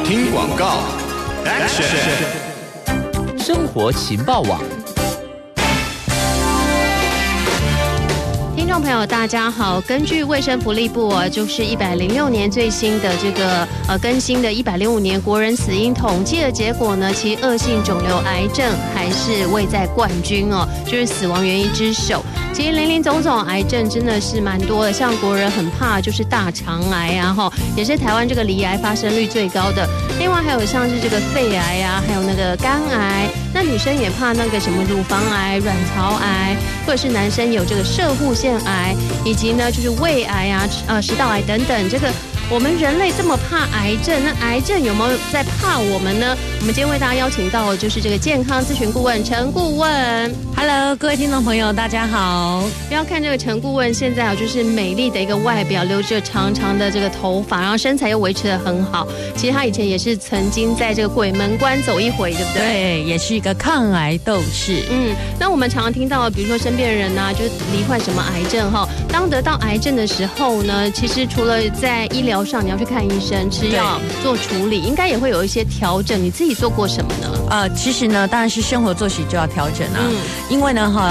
听广告 ，Action！ 生活情报网。 听众朋友，大家好。根据卫生福利部就是106年最新的这个更新的105年国人死因统计的结果呢，其恶性肿瘤癌症还是位在冠军哦，就是死亡原因之首。其实林林总总癌症真的是蛮多的，像国人很怕就是大肠癌啊，也是台湾这个罹癌发生率最高的。另外还有像是这个肺癌啊，还有那个肝癌。那女生也怕那个什么乳房癌、卵巢癌，或者是男生有这个攝護腺癌，以及呢就是胃癌啊、食道癌等等。这个我们人类这么怕癌症，那癌症有没有在怕我们呢？我们今天为大家邀请到的就是这个健康咨询顾问陈顾问。 Hello， 各位听众朋友，大家好。 不要看这个陈顾问现在就是美丽的一个外表，留着长长的这个头发，然后身材又维持得很好。其实他以前也是曾经在这个鬼门关走一回，对不对？ 对，也是一个抗癌斗士。 那我们常常听到，比如说身边的人啊，就是罹患什么癌症当得到癌症的时候呢，其实除了在医疗上你要去看医生、吃药做处理，应该也会有一些调整。你自己做过什么呢？ 其实呢，当然是生活作息就要调整啊。因为呢